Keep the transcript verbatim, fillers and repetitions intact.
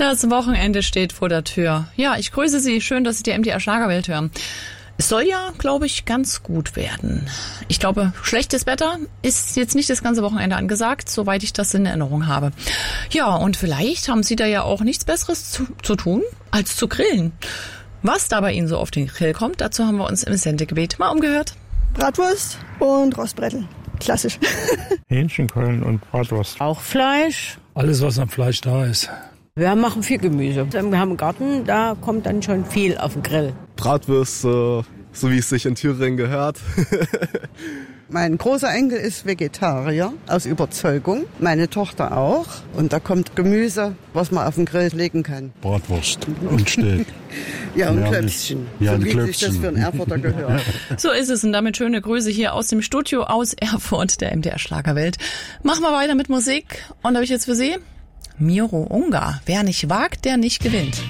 Das Wochenende steht vor der Tür. Ja, ich grüße Sie. Schön, dass Sie die M D R Schlagerwelt hören. Es soll ja, glaube ich, ganz gut werden. Ich glaube, schlechtes Wetter ist jetzt nicht das ganze Wochenende angesagt, soweit ich das in Erinnerung habe. Ja, und vielleicht haben Sie da ja auch nichts Besseres zu, zu tun, als zu grillen. Was da bei Ihnen so auf den Grill kommt, dazu haben wir uns im Sendegebet mal umgehört. Bratwurst und Rostbrettel. Klassisch. Hähnchenkeulen und Bratwurst. Auch Fleisch. Alles, was am Fleisch da ist. Wir machen viel Gemüse. Wir haben einen Garten, da kommt dann schon viel auf den Grill. Bratwürste, so wie es sich in Thüringen gehört. Mein großer Enkel ist Vegetarier aus Überzeugung, meine Tochter auch. Und da kommt Gemüse, was man auf den Grill legen kann. Bratwurst und Steak. Ja, und ja, Klöpfchen, ja, so wie Klöpfchen. sich das für einen Erfurter gehört. So ist es und damit schöne Grüße hier aus dem Studio aus Erfurt, der M D R Schlagerwelt. Machen wir weiter mit Musik und habe ich jetzt für Sie Miro Ungar. Wer nicht wagt, der nicht gewinnt.